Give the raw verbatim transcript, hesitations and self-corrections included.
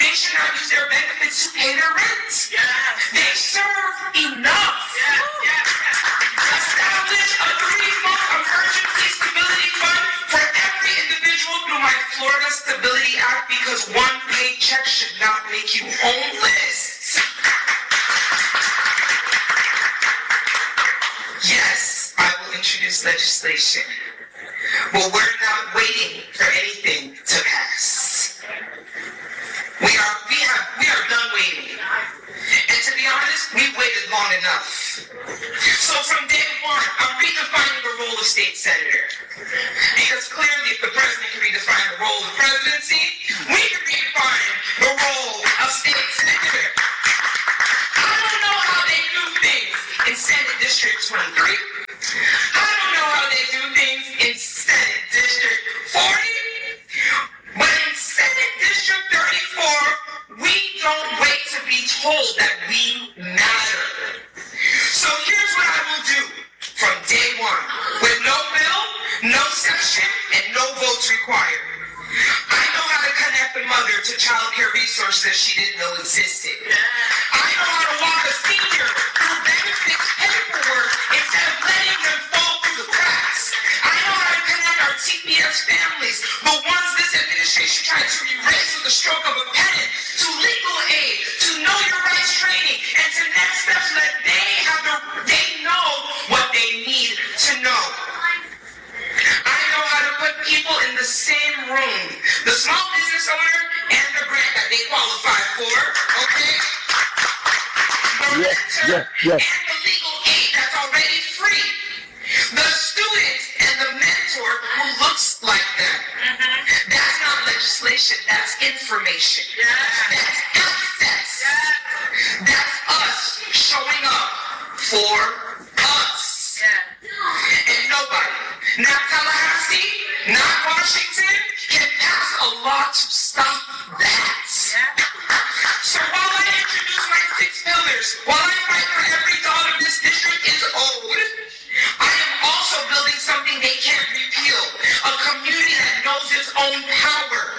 They should not use their benefits to pay their rent. Yeah. They serve enough. Yeah. Yeah. Establish a three-month emergency stability fund for every individual through my Florida Stability Act, because one paycheck should not make you homeless. Yes, I will introduce legislation, but we're not waiting for anything to pass. We are, we have, we are done waiting. And to be honest, we've waited long enough. So from day one, I'm redefining the role of state senator. Because clearly, if the president can redefine the role of presidency, we can redefine the role of state senator. I don't know how they do things in Senate District twenty-three. I don't know how they do things in Senate District forty. But in Senate District thirty-four, we don't wait to be told that we matter. So here's what I will do from day one. With no bill, no session, and no votes required. I know how to connect the mother to child care resources she didn't know existed. I know how to walk a senior through benefits paperwork instead of letting them fall through the cracks. I know how to connect our T P S families, the ones this administration tried to erase with the stroke of a pen, to legal aid, to know your rights training, and to next steps so that they have the, they know what they need to know. I know how to put people in the same room, the small business owner and the grant that they qualify for, okay? The Yes, renter yes, yes. and the legal aid that's already free. The student and the mentor who looks like them. That's not legislation, that's information. That's access. That's us showing up for us. And nobody, not Tallahassee, not Washington, can pass a law to stop that.